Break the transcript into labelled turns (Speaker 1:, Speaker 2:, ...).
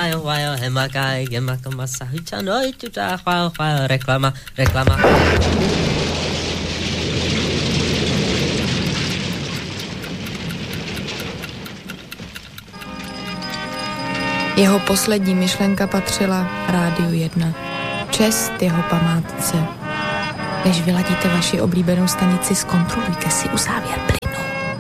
Speaker 1: Reklama.
Speaker 2: Jeho poslední myšlenka patřila Rádiu 1. Čest jeho památce. Než vyladíte vaši oblíbenou stanici, zkontrolujte si uzávěr plynu.